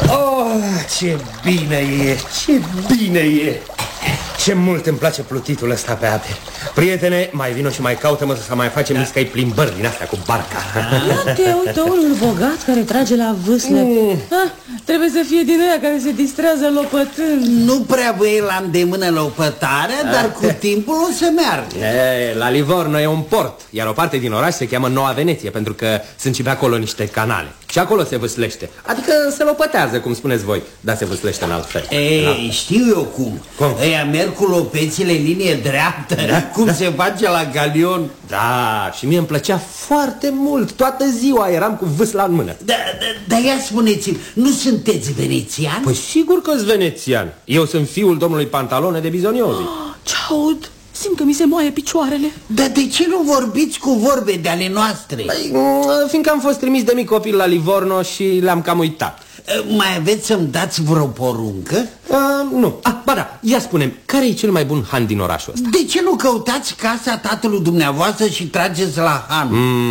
Oh, ce bine e, ce bine e. Ce mult îmi place plutitul ăsta pe ape. Prietene, mai vino și mai caută-mă să mai facem niscăi plimbări din astea cu barca. Ia-te, uite, unul bogat care trage la vâsle. Trebuie să fie din aia care se distrează lopătând. Nu prea vă e la îndemână lopătarea, dar cu timpul o să meargă. La Livorno e un port, iar o parte din oraș se cheamă Noua Veneție, pentru că sunt și pe acolo niște canale. Și acolo se vâslește. Adică se lopătează, cum spuneți voi, dar se vâslește în altfel. Ei, știu eu cum. Ăia merg cu lopețile în linie dreaptă, cum se face la galion. Da, și mie îmi plăcea foarte mult. Toată ziua eram cu vâsla în mână. Dar ia spuneți-mi, nu sunteți venețian? Păi sigur că-s venețian. Eu sunt fiul domnului Pantalone de Bisognosi. Ce aud? Simt că mi se moaie picioarele. Dar de ce nu vorbiți cu vorbe de ale noastre? Păi, fiindcă am fost trimis de mic copil la Livorno și le-am cam uitat. Mai aveți să-mi dați vreo poruncă? Nu. Ba da, ia spune-mi, care e cel mai bun han din orașul ăsta? De ce nu căutați casa tatălui dumneavoastră și trageți la han?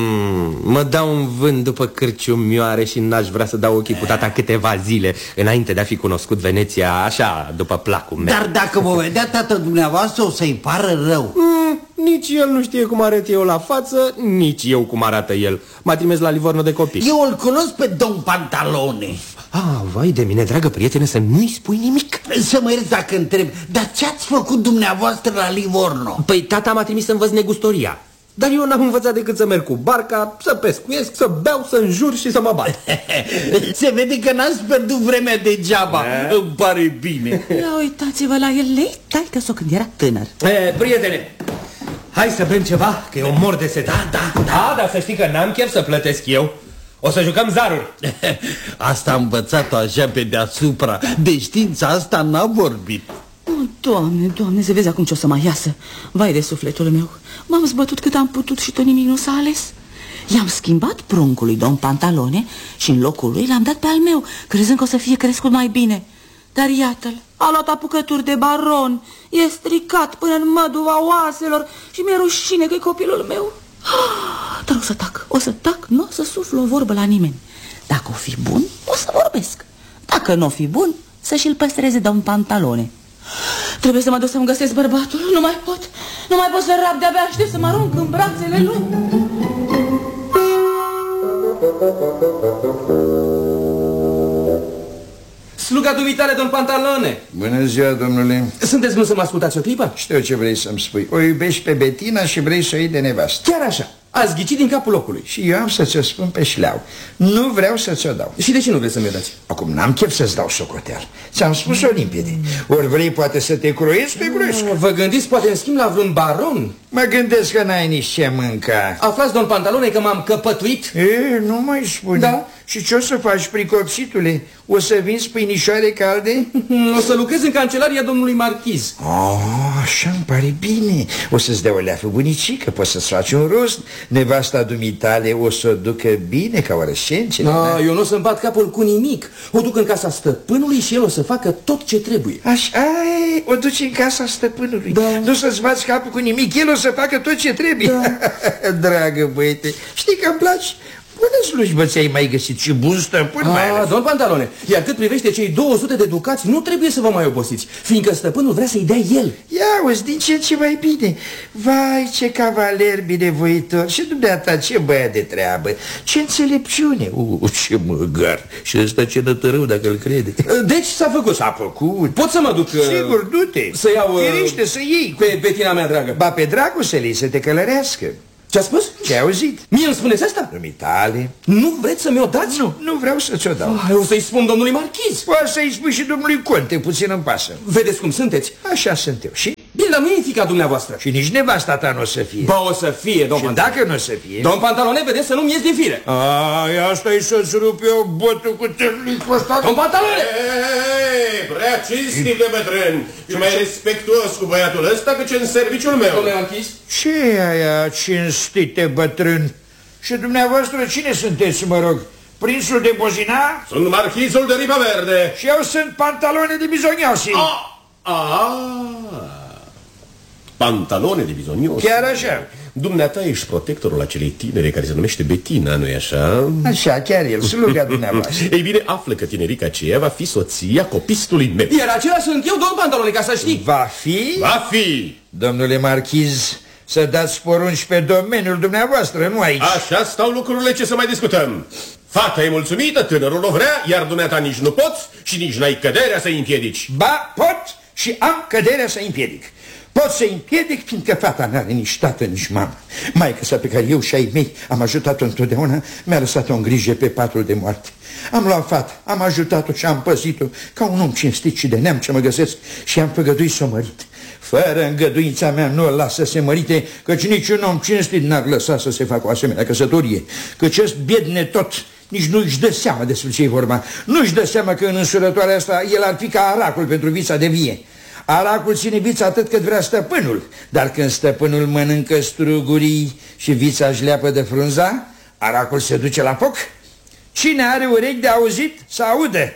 Mă dau un vânt după cârciumioare și n-aș vrea să dau ochii cu tata câteva zile înainte de a fi cunoscut Veneția așa, după placul meu. Dar dacă vă vedea tatăl dumneavoastră, o să-i pară rău. Nici el nu știe cum arăt eu la față, nici eu cum arată el. M-a trimis la Livorno de copii. Eu îl cunosc pe domn Pantalone. Vai de mine, dragă prietene, să nu-i spui nimic. Să mă ierți dacă întreb, dar ce-ați făcut dumneavoastră la Livorno? Păi tata m-a trimis să învăț negustoria. Dar eu n-am învățat decât să merg cu barca, să pescuiesc, să beau, să înjur și să mă bat. Se vede că n-ați pierdut vremea degeaba. Îmi pare bine. Ia uitați-vă la el, lei, taică-s-o când era tânăr. Prietene, hai să bem ceva, că eu mor de sete. Da, dar să știi că n-am chef să plătesc eu. O să jucăm zaruri. Asta am învățat-o așa pe deasupra. De știința asta n-a vorbit. Doamne, Doamne, să vezi acum ce o să mai iasă. Vai de sufletul meu. M-am zbătut cât am putut și tot nimic nu s-a ales. I-am schimbat pruncul lui domn Pantalone și în locul lui l-am dat pe al meu, crezând că o să fie crescut mai bine. Dar iată-l, a luat apucături de baron, e stricat până în măduva oaselor și mi-e rușine că e copilul meu. Dar o să tac, nu o să suflu o vorbă la nimeni. Dacă o fi bun, o să vorbesc. Dacă nu o fi bun, să-și-l păstreze domn Pantalone. Trebuie să mă duc să-mi găsesc bărbatul. Nu mai pot să rab, de-abia aștept să mă arunc în brațele lui. Sluga dumitale, domn Pantalone. Bună ziua, domnule. Sunteți bun să mă ascultați o clipă? Știu ce vrei să-mi spui. O iubești pe Betina și vrei să o iei de nevastă. Chiar așa, ați ghicit din capul locului. Și eu am să ți-o spun pe șleau. Nu vreau să ți-o dau. Și de ce nu vreți să mi-o dați? Acum n-am chef să-ți dau socoteal. Ți-am spus-o limpede. Ori vrei poate să te croiesc, te croiesc. Vă gândiți poate în schimb la vreun baron? Mă gândesc că n-ai nici ce mânca. Aflați, domn Pantalone, că m-am căpătuit? Nu mai spune. Da. Și ce o să faci, pricopsitule? O să vinzi pâinișoare calde? O să lucrez în cancelaria domnului marchiz. Așa îmi pare bine. O să-ți dea o leafă bunicică, poți să-ți faci un rost. Nevasta dumitale o să o ducă bine ca orășencele. Eu nu o să-mi bat capul cu nimic. O duc în casa stăpânului și el o să facă tot ce trebuie. Așa, o duci în casa stăpânului. Da. Nu să-ți bați capul cu nimic, el o să facă tot ce trebuie. Da. Dragă băiete, știi că îmi place? Bună slujbă ți-ai mai găsit și bun stăpân mai ales. Domn Pantalone, iar cât privește cei 200 de ducați, nu trebuie să vă mai obosiți, fiindcă stăpânul vrea să-i dea el. Ia uzi, din ce mai bine. Vai, ce cavaler binevoitor. Și dumneata, ce băiat de treabă. Ce înțelepciune. Ce măgar. Și ăsta ce nătărău dacă îl crede. Deci s-a făcut. S-a făcut. Pot să mă duc? Sigur, du-te. Să iau... Firește, să iei. Pe Betina mea dragă. Ba pe dracu să le să te călărească. Ce-a spus? Ce-ai auzit? Mie îmi spuneți asta? Dumitale. Nu vreți să mi-o dați? Nu vreau să ți-o dau. O să-i spun domnului marchiz. Poți să-i spui și domnului Conte, puțin îmi pasă. Vedeți cum sunteți? Așa sunt eu. Și? Bine, dar nu e fiica dumneavoastră. Și nici nevasta ta nu o să fie. Ba, o să fie, domn Pantalone. Și dacă nu o să fie? Domn Pantalone, vedeți să nu-mi ies din fire. Asta e să-ți rup eu botul cu târlicul ăsta. Domn Pantalone! Prea cinstite bătrân și mai respectuos cu băiatul ăsta că ce în serviciul meu. Domnule marchiz? Ce e aia, cinstite bătrân? Și dumneavoastră cine sunteți, mă rog? Prințul de Bozina? Sunt marchizul de Riva Verde. Și eu sunt Pantalone de Bisognosi. pantalone de bizonios. Chiar așa. Dumneata ești protectorul acelei tinere care se numește Bettina, nu-i așa? Așa, chiar el, sluga dumneavoastră. Ei bine, află că tinerica aceea va fi soția copistului meu. Iar acela sunt eu, domn Pantalone, ca să știi. Va fi? Va fi! Domnule marchiz, să dați porunci pe domeniul dumneavoastră, nu aici. Așa stau lucrurile, ce să mai discutăm. Fata e mulțumită, tânărul o vrea, iar dumneata nici nu poți și nici n-ai căderea să-i împiedici. Ba, pot și am căderea să-i împiedic. Pot să-i împiedic fiindcă fata n-are nici tată, nici mamă. Maică-sa pe care eu și ai mei am ajutat-o întotdeauna, mi-a lăsat-o în grijă pe patul de moarte. Am luat fata, am ajutat-o și am păzit-o ca un om cinstit și de neam ce mă găsesc și am făgăduit să o mărit. Fără îngăduința mea nu o las să se mărite, căci niciun om cinstit n-ar lăsa să se facă o asemenea căsătorie. Căci acest biedne tot nici nu-și dă seama despre ce-i vorba. Nu-și dă seama că în însurătoarea asta el ar fi ca aracul pentru vița de vie. Aracul ține vița atât cât vrea stăpânul, dar când stăpânul mănâncă strugurii și vița își leapă de frunza, aracul se duce la foc. Cine are urechi de auzit, să audă.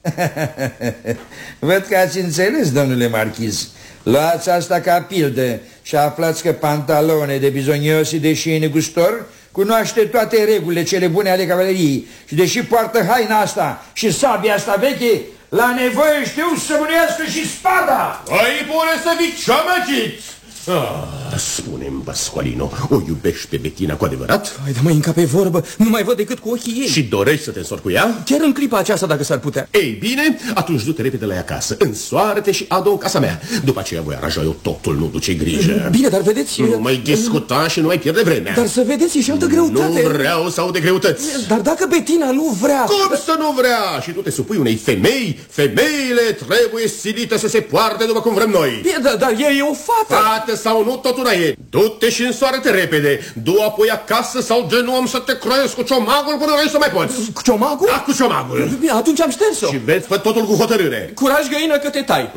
Văd că ați înțeles, domnule marchiz. Luați asta ca pildă și aflați că Pantalone de bizoniosi, deși e negustor, cunoaște toate regulile cele bune ale cavaleriei și deși poartă haina asta și sabia asta veche, la nevoie știu să mânească și spada. Ai bune să fii ciamăciți! Spune-mi, Pasqualino, o iubești pe Bettina cu adevărat? Hai de mă încape vorbă, nu mai văd decât cu ochii ei. Și dorești să te însori cu ea? Chiar în clipa aceasta, dacă s-ar putea. Ei bine, atunci du-te repede la ea acasă, însoară-te și adu-o în casa mea. După aceea voi aranja eu totul, nu duce grijă. Bine, dar vedeți... Nu mai discuta și nu mai pierde vremea. Dar să vedeți, e și altă greutate. Nu vreau să aud de greutăți. Dar dacă Bettina nu vrea... Cum să nu vrea? Și tu te supui unei femei? Femeile trebuie silite să se poarte după cum vrem noi. Bine, dar ea e o fată. Fată sau nu, tot una e. Du-te și însoară-te repede. Du apoi acasă sau genuăm să te croiesc cu ciomagul până vrei să mai poți. Cu ciomagul? Da, cu ciomagul. Bine, atunci am șters-o. Și vezi, fă totul cu hotărâre. Curaj, găină, că te tai.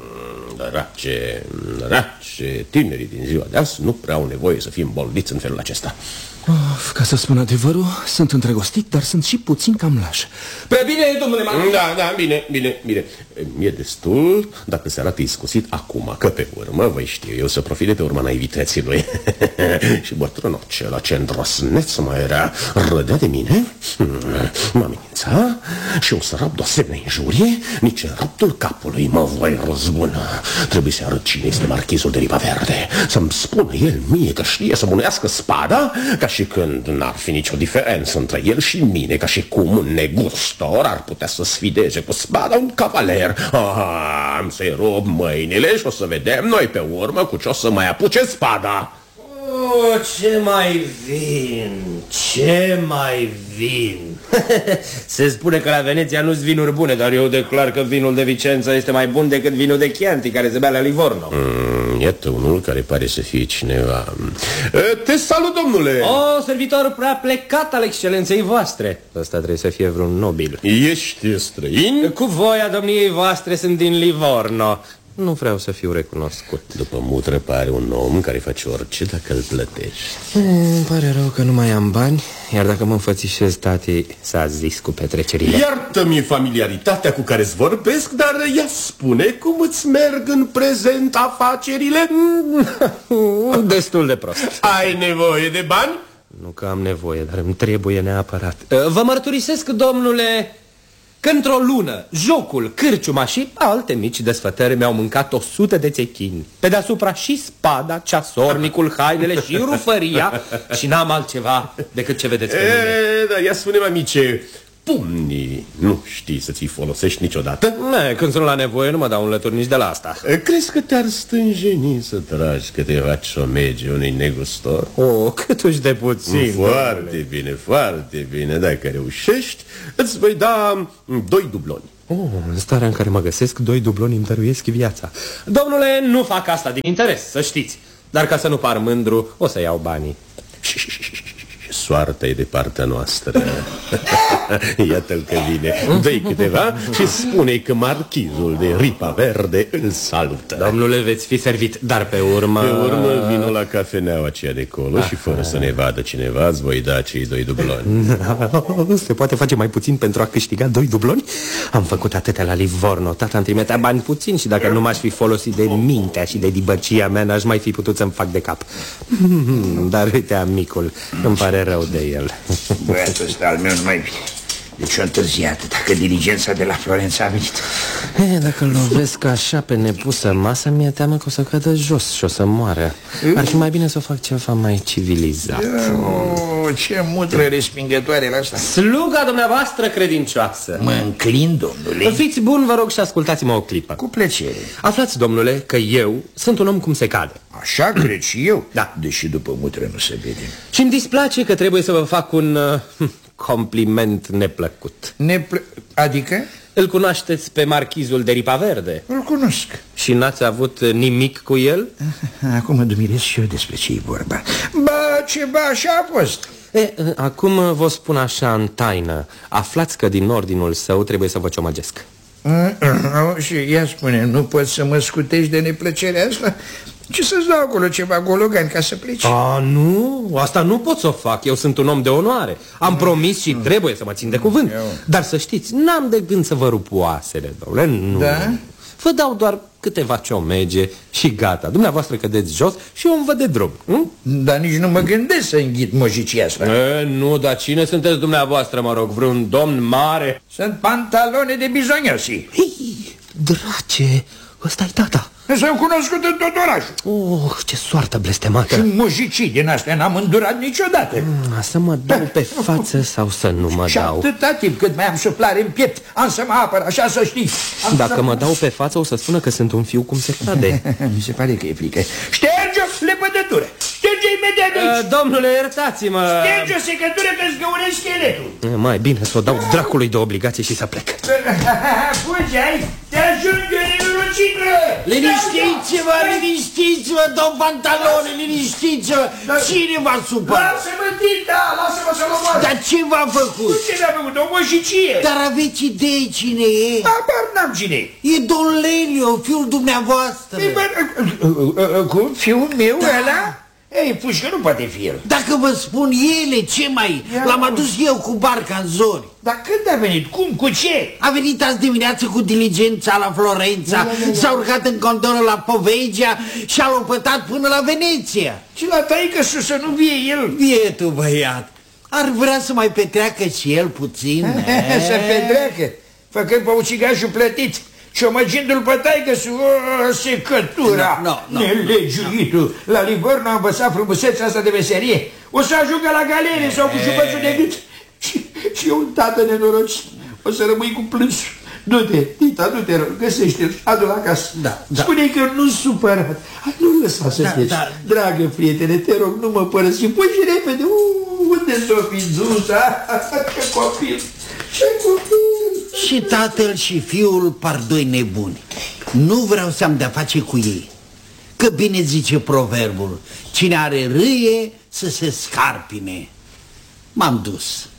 Drace, tinerii din ziua de azi nu prea au nevoie să fie îmboldiți în felul acesta. Of, ca să spun adevărul, sunt îndrăgostit, dar sunt și puțin cam laș. Prea bine, domnule marchiz. Da, bine. Mi-e destul dacă se arată iscusit acum, că pe urmă, voi știu eu, să profite pe urma naivității lui. Și bătrânul acela ce îndrăsneț mai era, râdea de mine, mă amenința și o să rabd o asemenea injurie, nici în raptul capului mă voi răzbuna. Trebuie să arăt cine este marchizul de Riva Verde, să-mi spună el mie că știe să mânească spada, ca și când n-ar fi nicio diferență între el și mine, ca și cum un negustor ar putea să sfideze cu spada un cavaler. Am să-i rup mâinile și o să vedem noi pe urmă cu ce o să mai apuce spada. Ce mai vin. Se spune că la Veneția nu-s vinuri bune, dar eu declar că vinul de Vicența este mai bun decât vinul de Chianti, care se bea la Livorno. Iată unul care pare să fie cineva. Te salut, domnule. O, servitor prea plecat al excelenței voastre. Ăsta trebuie să fie vreun nobil. Ești străin? Cu voia domniei voastre sunt din Livorno. Nu vreau să fiu recunoscut. După mutră pare un om care face orice dacă îl plătești. Îmi pare rău că nu mai am bani, iar dacă mă înfățișez, tati, s-a zis cu petrecerile. Iartă-mi familiaritatea cu care-ți vorbesc, dar ea spune cum îți merg în prezent afacerile. Destul de prost. Ai nevoie de bani? Nu că am nevoie, dar îmi trebuie neapărat. Vă mărturisesc, domnule, că într-o lună jocul, cârciuma și alte mici desfătări mi-au mâncat 100 de țechini. Pe deasupra și spada, ceasornicul, hainele și rufăria. Și n-am altceva decât ce vedeți pe mine. Dar ia spune-mi, amice, pumnii nu știi să ți-i folosești niciodată? Când sunt la nevoie nu mă dau înlături nici de la asta. Crezi că te-ar stânjeni să tragi câteva ciomege unui negustor? Câtuși de puțin. Foarte bine. Dacă reușești, îți voi da 2 dubloni. În starea în care mă găsesc, 2 dubloni îmi dăruiesc viața. Domnule, nu fac asta din interes, să știți. Dar ca să nu par mândru, o să iau banii. Soarta e de partea noastră. Iată-l că vine. Dă-i câteva și spune-i că marchizul de Ripa Verde îl salută. Domnule, veți fi servit, dar pe urmă... Pe urmă vino la cafeneaua aceea de acolo și fără să ne vadă cineva îți voi da cei 2 dubloni. Se poate face mai puțin pentru a câștiga 2 dubloni? Am făcut atâtea la Livorno. Tata îmi trimitea bani puțin și dacă nu m-aș fi folosit de mintea și de dibăcia mea, n-aș mai fi putut să-mi fac de cap. Dar uite, amicul, îmi pare rău de el. Băiatul ăsta al meu nu mai vine. Deci o întârziat, dacă diligența de la Florența a venit. Dacă îl lovesc așa pe nepusă masă, mi-e teamă că o să cadă jos și o să moară. Ar fi mai bine să o fac ceva mai civilizat. Ce mutră respingătoare la asta. Sluga dumneavoastră credincioasă. Mă înclin, domnule. Fiți bun, vă rog, și ascultați-mă o clipă. Cu plăcere. Aflați, domnule, că eu sunt un om cum se cade. Așa cred și eu? Da. Deși după mutră nu se vede. Și îmi displace că trebuie să vă fac un compliment neplăcut. Adică? Îl cunoașteți pe marchizul de Ripa Verde? Îl cunosc. Și n-ați avut nimic cu el? Acum mă dumirez și eu despre ce-i vorba. Ba, ceva așa a fost. Acum vă spun așa în taină. Aflați că din ordinul său trebuie să vă ciomăgesc. Și ea spune, nu poți să mă scutești de neplăcerea asta? Ce să-ți dau acolo ceva gologani ca să pleci? Nu, asta nu pot să o fac. Eu sunt un om de onoare. Am promis și trebuie să mă țin de cuvânt. Dar să știți, n-am de gând să vă rup oasele, domnule, nu. Da? Vă dau doar câteva ciomege și gata. Dumneavoastră cădeți jos și eu îmi văd de drum. Dar nici nu mă gândesc să înghit mojicia asta. Nu, dar cine sunteți dumneavoastră, mă rog, vreun domn mare? Sunt pantalone de bizoniosi. Drace, ăsta-i tata. S-au cunoscut în tot orașul. Ce soartă blestemată. Și mojicii din astea n-am îndurat niciodată. Să mă dau pe față sau să nu mă și dau? atâta timp cât mai am suplare în piept, am să mă apăr, așa să știi. Dacă mă dau pe față o să spună că sunt un fiu cum se cade. Mi se pare că e frică. Șterge-o lepădătură. Șterge imediat de aici. Domnule, iertați-mă. Șterge o secătură că-ți găurești scheletul. Mai bine să o dau dracului de obligație și să plec. Fugi aici, te ajung eu nenorocită. Liniștiți-vă, liniștiți-vă, domn Pantalone, liniștiți-vă. Cine v-a supărat? Lasă-mă, Tita, lasă-mă să-l omoară. Dar ce v-a făcut? Ce mi-a făcut? O mojicie. Dar aveți idee cine e? Abar n-am cine. E Don Lelio, fiul dumneavoastră. Cum? Fiul meu ăla? Ei, pușcă nu poate fi el. Dacă vă spun ele, ce mai? L-am adus eu cu barca în zori. Dar când a venit? Cum? Cu ce? A venit azi dimineață cu diligența la Florența, s-a urcat în contorul la Poveggia și a lopătat până la Veneția. Și la taică-su să nu vie el. Bietul băiat, ar vrea să mai petreacă și el puțin. Să petreacă, făcând pe ucigașul plătit. Ciomăgindu-l pe taică-su, secătura, nelegiuitul. La Livorno a învățat frumusețea asta de meserie. O să ajungă la galerie sau cu șubățul de gât. Și eu, un tată nenorocit, o să rămâi cu plânsul. Du-te, Tita, du-te, rog, găsește-l, adu-l acasă. Spune-i că nu supărat. Nu lăsa să pleci. Dragă prietene, te rog, nu mă părăsi. Pui și repede. Unde s-o fi dus? Ce copil, ce copil. Și tatăl și fiul par doi nebuni. Nu vreau să am de-a face cu ei. Că bine zice proverbul, cine are râie să se scarpine. M-am dus.